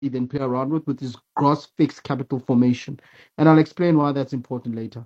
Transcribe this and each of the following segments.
then play around with is gross fixed capital formation. And I'll explain why that's important later.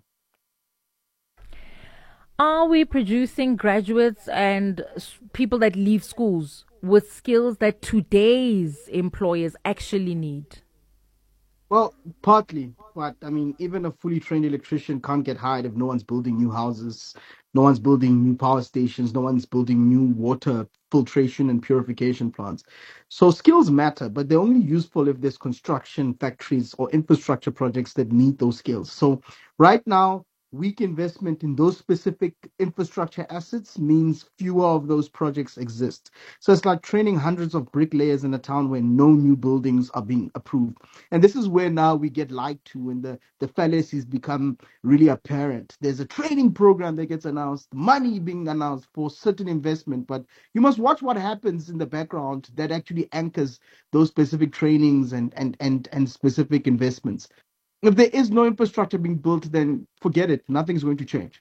Are we producing graduates and people that leave schools with skills that today's employers actually need? Well, partly, but I mean, even a fully trained electrician can't get hired if no one's building new houses, no one's building new power stations, no one's building new water filtration and purification plants. So skills matter, but they're only useful if there's construction, factories, or infrastructure projects that need those skills. So right now, weak investment in those specific infrastructure assets means fewer of those projects exist. So it's like training hundreds of bricklayers in a town where no new buildings are being approved. And this is where now we get lied to and the fallacies become really apparent. There's a training program that gets announced, money being announced for certain investment, but you must watch what happens in the background that actually anchors those specific trainings and specific investments. If there is no infrastructure being built, then forget it. Nothing's going to change.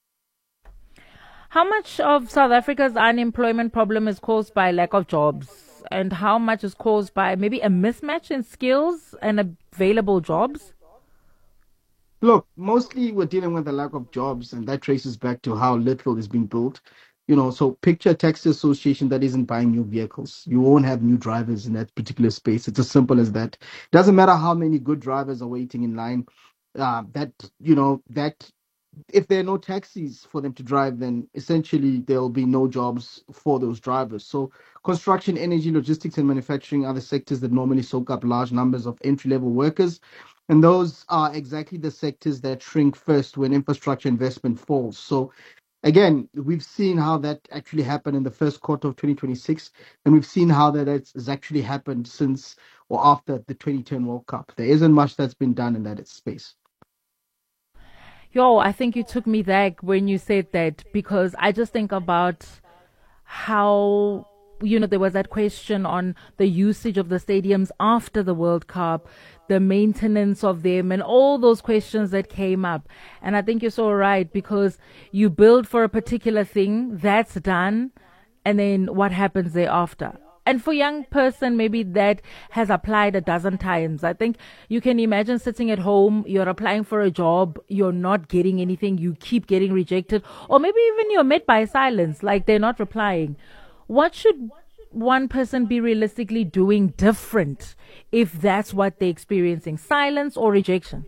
How much of South Africa's unemployment problem is caused by lack of jobs? And how much is caused by maybe a mismatch in skills and available jobs? Look, mostly we're dealing with a lack of jobs, and that traces back to how little is being built. So picture a taxi association that isn't buying new vehicles. You won't have new drivers in that particular space. It's as simple as that. Doesn't matter how many good drivers are waiting in line. That if there are no taxis for them to drive, then essentially there will be no jobs for those drivers. So construction, energy, logistics, and manufacturing are the sectors that normally soak up large numbers of entry-level workers. And those are exactly the sectors that shrink first when infrastructure investment falls. So again, we've seen how that actually happened in the first quarter of 2026, and we've seen how that has actually happened since or after the 2010 World Cup. There isn't much that's been done in that space. Yo, I think you took me back when you said that because I just think about how there was that question on the usage of the stadiums after the World Cup, the maintenance of them, and all those questions that came up. And I think you're so right because you build for a particular thing, that's done, and then what happens thereafter? And for young person, maybe that has applied a dozen times. I think you can imagine sitting at home, you're applying for a job, you're not getting anything, you keep getting rejected, or maybe even you're met by silence, like they're not replying. What should one person be realistically doing different if that's what they're experiencing, silence or rejection?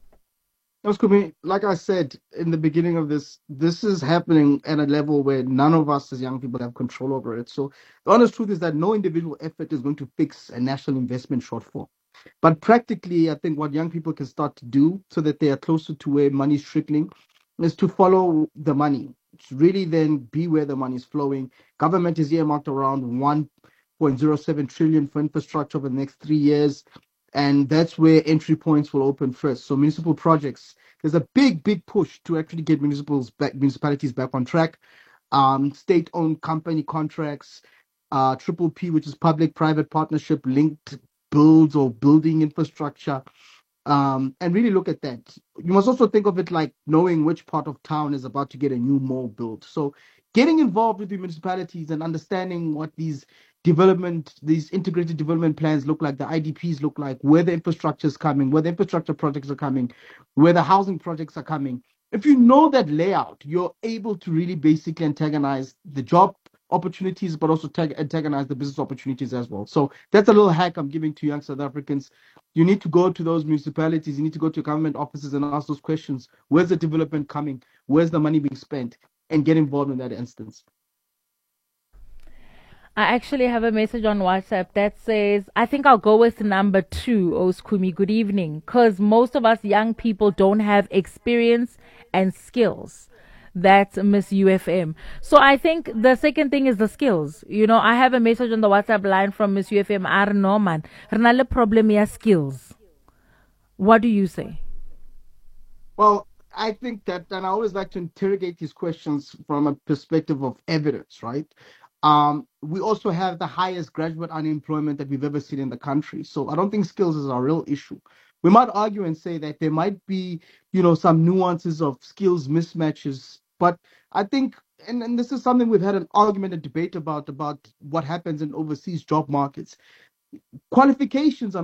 Like I said in the beginning of this is happening at a level where none of us as young people have control over it. So the honest truth is that no individual effort is going to fix a national investment shortfall. But practically, I think what young people can start to do so that they are closer to where money is trickling is to follow the money. It's really then be where the money is flowing. Government is earmarked around 1.07 trillion for infrastructure over the next 3 years. And that's where entry points will open first. So municipal projects, there's a big push to actually get municipalities back on track. State-owned company contracts, triple P, which is public-private partnership linked builds or building infrastructure, and really look at that. You must also think of it like knowing which part of town is about to get a new mall built. So getting involved with the municipalities and understanding what these integrated development plans look like, the IDPs look like, where the infrastructure is coming, where the infrastructure projects are coming, where the housing projects are coming. If you know that layout, you're able to really basically antagonize the job opportunities, but also antagonize the business opportunities as well. So that's a little hack I'm giving to young South Africans. You need to go to those municipalities, you need to go to government offices and ask those questions. Where's the development coming? Where's the money being spent? And get involved in that instance. I actually have a message on WhatsApp that says, I think I'll go with number 2, Oskumi. Good evening. Because most of us young people don't have experience and skills. That's Miss UFM. So I think the second thing is the skills. I have a message on the WhatsApp line from Miss UFM. Arno man. Renale problem ya skills. What do you say? Well, I think that, and I always like to interrogate these questions from a perspective of evidence, right? We also have the highest graduate unemployment that we've ever seen in the country. So I don't think skills is a real issue. We might argue and say that there might be, some nuances of skills mismatches, but I think, and this is something we've had an argument and debate about what happens in overseas job markets. qualifications